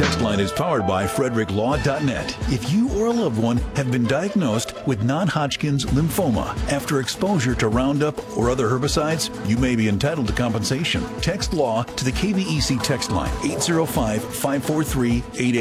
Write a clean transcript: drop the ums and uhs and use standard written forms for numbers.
text line is powered by FrederickLaw.net. If you or a loved one have been diagnosed with non-Hodgkin's lymphoma after exposure to Roundup or other herbicides, you may be entitled to compensation. Text LAW to the KVEC text line 805-543-8888.